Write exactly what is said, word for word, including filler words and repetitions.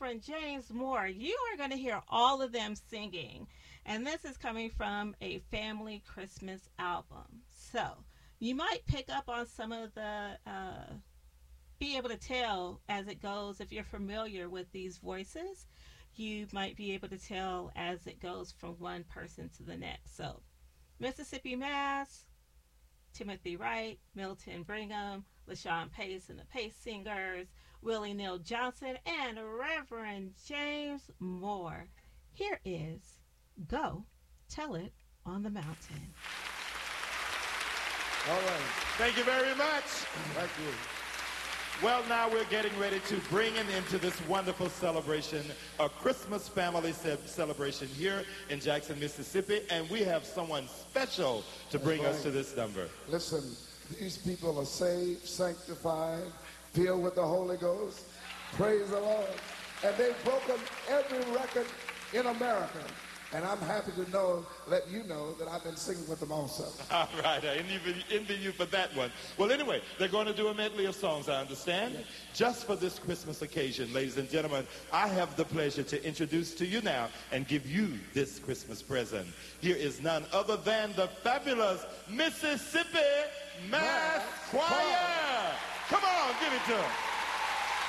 Reverend James Moore. You are going to hear all of them singing. And this is coming from a family Christmas album. So you might pick up on some of the, uh, be able to tell as it goes. If you're familiar with these voices, you might be able to tell as it goes from one person to the next. So Mississippi Mass, Timothy Wright, Milton Brigham, LaShawn Pace and the Pace Singers, Willie Neal Johnson, and Reverend James Moore. Here is Go Tell It on the Mountain. All right. Thank you very much. Thank you. Well, now we're getting ready to bring him into this wonderful celebration, a Christmas family ce- celebration here in Jackson, Mississippi, and we have someone special to bring That's us right. to this number. Listen, these people are saved, sanctified, filled with the Holy Ghost. Praise the Lord. And they've broken every record in America. And I'm happy to know, let you know that I've been singing with them also. All right, I envy, envy you for that one. Well, anyway, they're going to do a medley of songs, I understand. Yes. Just for this Christmas occasion, ladies and gentlemen, I have the pleasure to introduce to you now and give you this Christmas present. Here is none other than the fabulous Mississippi Mass Choir. Come on, give it to them.